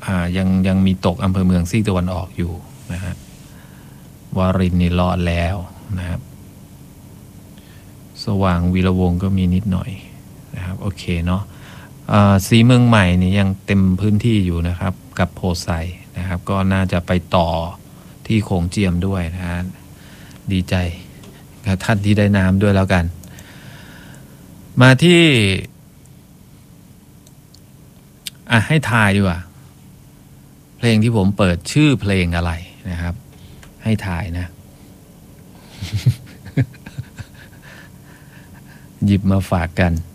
ยังมีตกอำเภอเมืองซีกตะวันออกอยู่นะฮะวารินนี่รอดแล้วนะครับสว่างวีระวงศ์ก็มีนิดหน่อยนะครับโอเคเนาะสีเมืองใหม่นี่ยังเต็มพื้นที่อยู่นะครับกับโพไซนะครับก็น่าจะไปต่อที่โขงเจียมด้วยนะฮะดีใจกับท่านที่ได้น้ำด้วยแล้วกันมาที่ให้ทายดีกว่าเพลงที่ผมเปิดชื่อเพลงอะไรนะครับให้ทายนะ หยิบมาฝากกัน